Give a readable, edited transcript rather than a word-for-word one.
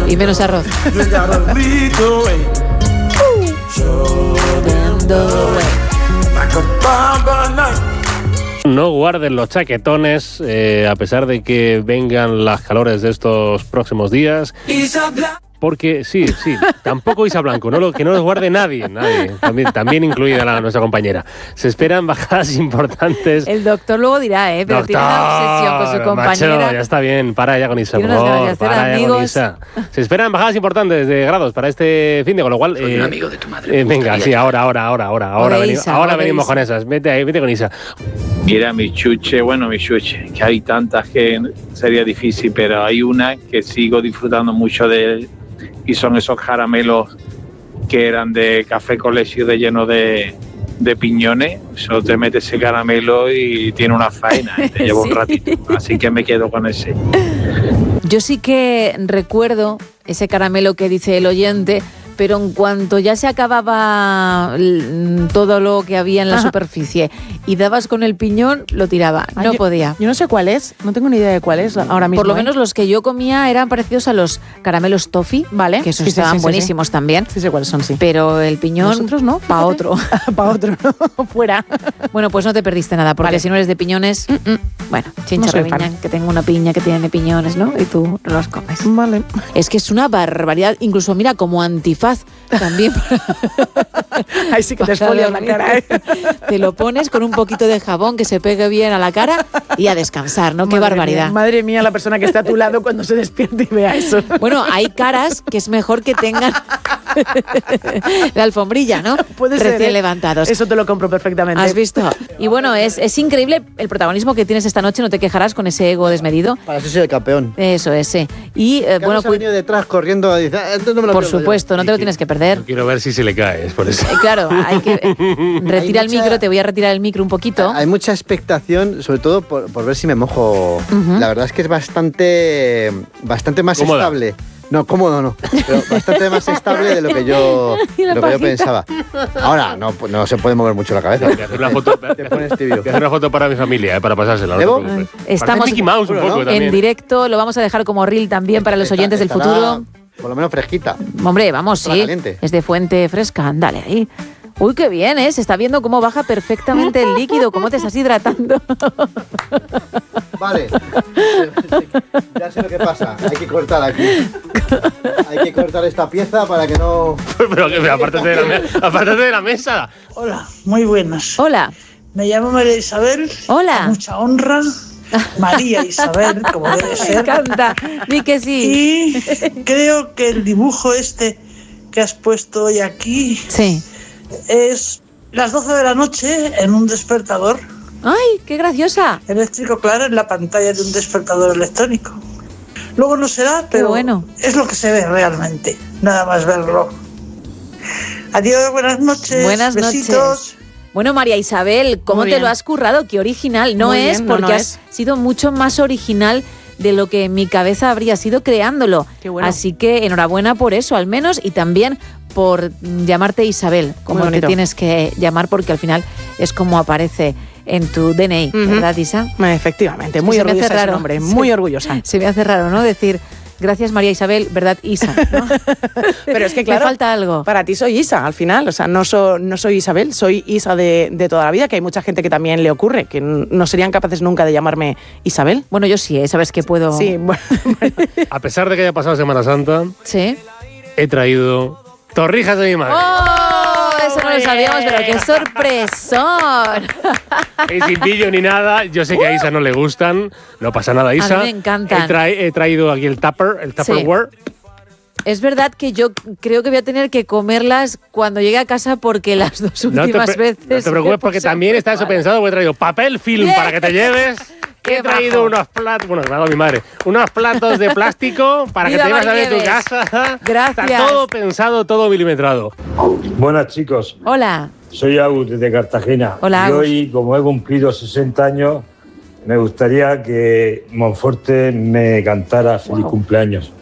Y menos arroz. No guarden los chaquetones, a pesar de que vengan las calores de estos próximos días. Porque, sí, tampoco Isa Blanco, que no los guarde nadie, también incluida nuestra compañera. Se esperan bajadas importantes. El doctor luego dirá, pero tiene una obsesión con su compañera. Macho, ya está bien, para ya con Isa, por favor, para ya con Isa. Se esperan bajadas importantes de grados para este fin de, con lo cual... Soy un amigo de tu madre. Venga, sí, ahora venimos con esas. Vete con Isa. Mira, mi chuche, que hay tantas que sería difícil, pero hay una que sigo disfrutando mucho de, y son esos caramelos que eran de café con leche lleno de piñones. Solo te metes ese caramelo y tiene una faena, te lleva un ratito, así que me quedo con ese. Yo sí que recuerdo ese caramelo que dice el oyente, pero en cuanto ya se acababa todo lo que había en la superficie y dabas con el piñón, lo tiraba. No podía. Yo no sé cuál es, no tengo ni idea de cuál es ahora mismo. Por lo menos los que yo comía eran parecidos a los caramelos toffee, ¿vale? Que esos estaban buenísimos también. Sí sé cuáles son, sí. Pero el piñón... Nosotros no. Para otro. Para otro, no. Fuera. Bueno, pues no te perdiste nada, porque si no eres de piñones... Bueno, chincharreviña, que tengo una piña que tiene piñones, ¿no? Y tú no los comes. Vale. Es que es una barbaridad. Incluso, mira, como antifaz también. Ahí sí que te esfolias la cara, ¿eh? Te lo pones con un poquito de jabón que se pegue bien a la cara y a descansar, ¿no? Qué barbaridad. Madre mía, la persona que está a tu lado cuando se despierte y vea eso. Bueno, hay caras que es mejor que tengan la alfombrilla, ¿no? Puede recién ser, levantados. Eso te lo compro perfectamente. ¿Has visto? Y bueno, es increíble el protagonismo que tienes esta noche, no te quejarás con ese ego desmedido. Para eso soy el campeón. Eso es, sí. Y bueno, ha venido detrás corriendo a decir, no me lo por supuesto, no te lo tienes que perder. Yo quiero ver si se le cae, es por eso. Claro, hay que retira el micro, te voy a retirar el micro un poquito. Hay mucha expectación, sobre todo por ver si me mojo. La verdad es que es bastante más cómoda. Estable. No, cómodo no, pero bastante más estable de lo que yo pensaba. Ahora, no se puede mover mucho la cabeza. Voy a hacer una foto, te pones tibio. Voy a hacer una foto para mi familia, para pasársela. ¿Debo? Estamos Mickey Mouse un poco, en directo, lo vamos a dejar como reel también para los oyentes del futuro. Por lo menos fresquita. Hombre, vamos, sí. Caliente. Es de fuente fresca, dale ahí. Uy, qué bien, ¿eh? Se está viendo cómo baja perfectamente el líquido, cómo te estás hidratando. Vale. Ya sé lo que pasa. Hay que cortar aquí. Hay que cortar esta pieza para que no... Pero apártate de la mesa. Hola, muy buenas. Hola. Me llamo María Isabel. Hola. Con mucha honra. María Isabel, como debe ser. Me encanta. Di que sí. Y creo que el dibujo que has puesto hoy aquí... Sí. Es las 12 de la noche en un despertador. ¡Ay, qué graciosa! Eléctrico, claro, en la pantalla de un despertador electrónico. Luego no será, pero bueno. Es lo que se ve realmente, nada más verlo. Adiós, buenas noches. Buenas besitos. noches. Bueno, María Isabel, ¿cómo te lo has currado? Qué original. No es porque has sido mucho más original de lo que en mi cabeza habría sido creándolo. Qué bueno. Así que enhorabuena por eso, al menos, y también por llamarte Isabel, como te tienes que llamar, porque al final es como aparece en tu DNI, ¿verdad, Isa? Efectivamente, muy orgullosa de su nombre, muy orgullosa. Se me hace raro, ¿no? Decir... Gracias, María Isabel, ¿verdad, Isa? ¿No? Pero es que, claro, me falta algo. Para ti soy Isa, al final. O sea, no soy Isabel, soy Isa de toda la vida, que hay mucha gente que también le ocurre, que no serían capaces nunca de llamarme Isabel. Bueno, yo sí, sabes que puedo... Sí, bueno. A pesar de que haya pasado Semana Santa, sí, he traído torrijas de mi madre. ¡Oh! Eso no lo sabíamos, pero qué sorpresón. Y sin pillo ni nada. Yo sé que a Isa no le gustan. No pasa nada, Isa. A mí me encantan. He traído aquí el Tupperware. Sí. Es verdad que yo creo que voy a tener que comerlas cuando llegue a casa porque las dos últimas veces... No te preocupes porque también está eso pensado. He traído papel film para que te lleves. He traído unos platos, bueno, me hago mi madre, unos platos de plástico para que te lleves a ver tu casa. Gracias. Está todo pensado, todo milimetrado. Buenas, chicos. Hola. Soy Agus desde Cartagena. Hola, y hoy, como he cumplido 60 años, me gustaría que Monforte me cantara feliz cumpleaños.